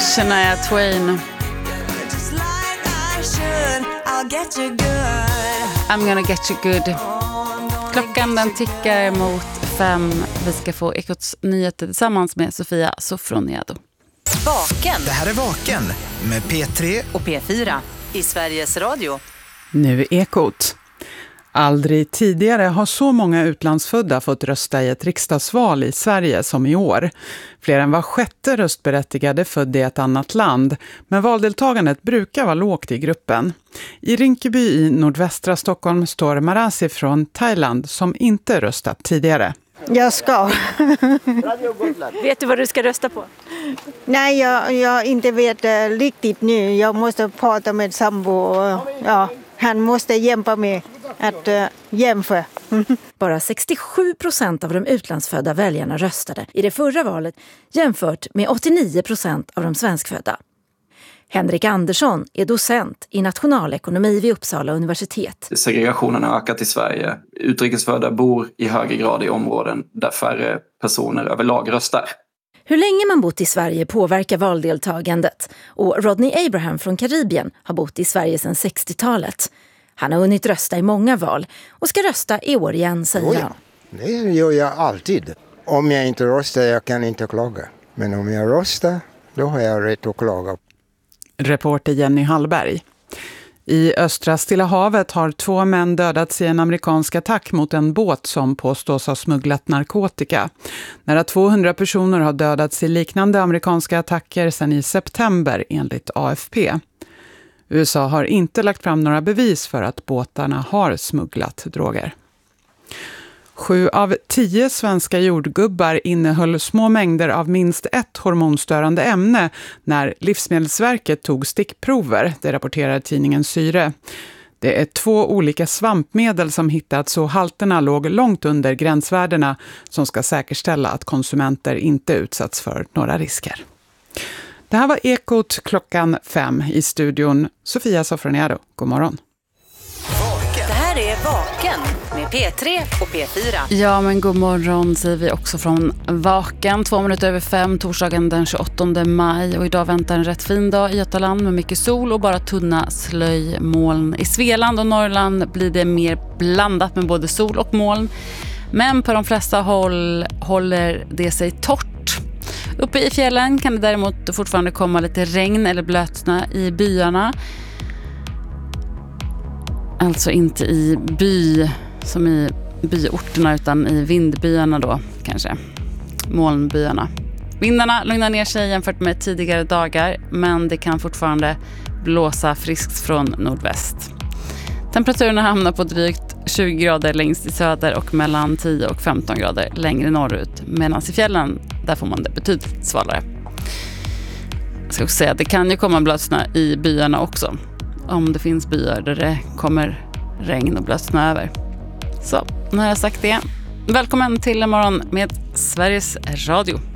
Shania Twain. I'm gonna get you good. Klockan den tickar mot 5. Vi ska få Ekots nyheter tillsammans med Sofia Sofroniado. Vaken. Det här är Vaken med P3 och P4 i Sveriges Radio. Nu Ekot. Aldrig tidigare har så många utlandsfödda fått rösta i ett riksdagsval i Sverige som i år. Fler än var sjätte röstberättigade född i ett annat land, men valdeltagandet brukar vara lågt i gruppen. I Rinkeby i nordvästra Stockholm står Marasi från Thailand som inte röstat tidigare. Jag ska. Vet du vad du ska rösta på? Nej, jag inte vet riktigt nu. Jag måste prata med sambo. Ja, han måste hjälpa mig att jämföra. Bara 67% av de utlandsfödda väljarna röstade i det förra valet jämfört med 89% av de svenskfödda. Henrik Andersson är docent i nationalekonomi vid Uppsala universitet. Segregationen har ökat i Sverige. Utrikesfödda bor i högre grad i områden där färre personer överlag röstar. Hur länge man bott i Sverige påverkar valdeltagandet. Och Rodney Abraham från Karibien har bott i Sverige sedan 60-talet. Han har hunnit rösta i många val och ska rösta i år igen, säger han. Det gör jag alltid. Om jag inte röstar, jag kan inte klaga. Men om jag röstar, då har jag rätt att klaga. Reporter Jenny Hallberg. I östra Stilla havet har 2 män dödats i en amerikansk attack mot en båt som påstås ha smugglat narkotika. Nära 200 personer har dödats i liknande amerikanska attacker sedan i september enligt AFP. USA har inte lagt fram några bevis för att båtarna har smugglat droger. 7 av 10 svenska jordgubbar innehöll små mängder av minst ett hormonstörande ämne när Livsmedelsverket tog stickprover, det rapporterar tidningen Syre. Det är 2 olika svampmedel som hittats och halterna låg långt under gränsvärdena som ska säkerställa att konsumenter inte utsatts för några risker. Det här var Ekot klockan 5 i studion. Sofia Sofroniado, god morgon. Det här är Vaken med P3 och P4. Ja, men god morgon säger vi också från Vaken. 2 minuter över 5, torsdagen den 28 maj. Och idag väntar en rätt fin dag i Götaland med mycket sol och bara tunna slöjmoln. I Svealand och Norrland blir det mer blandat med både sol och moln. Men på de flesta håll håller det sig torrt. Uppe i fjällen kan det däremot fortfarande komma lite regn eller blötsnö i byarna. Alltså inte i by som i byorterna utan i vindbyarna då kanske. Molnbyarna. Vindarna lugnar ner sig jämfört med tidigare dagar, men det kan fortfarande blåsa friskt från nordväst. Temperaturen hamnar på drygt 20 grader längst i söder och mellan 10 och 15 grader längre norrut. Medan i fjällen, där får man det betydligt svalare. Jag ska också säga att det kan ju komma blötsnö i byarna också. Om det finns byar där det kommer regn och blötsnö över. Så, nu har jag sagt det. Välkommen till en morgon med Sveriges Radio.